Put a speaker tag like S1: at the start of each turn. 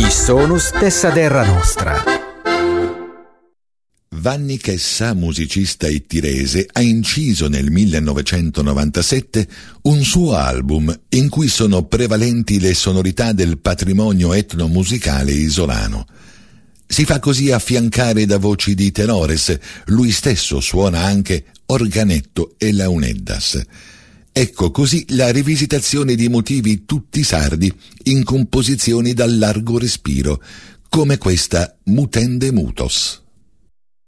S1: sonus dessa terra nostra.
S2: Vanni Chessa, musicista ittirese, ha inciso nel 1997 un suo album in cui sono prevalenti le sonorità del patrimonio etnomusicale isolano. Si fa così affiancare da voci di tenores, lui stesso suona anche organetto e launeddas. Ecco così la rivisitazione di motivi tutti sardi in composizioni dal largo respiro, come questa Mutende Mutos.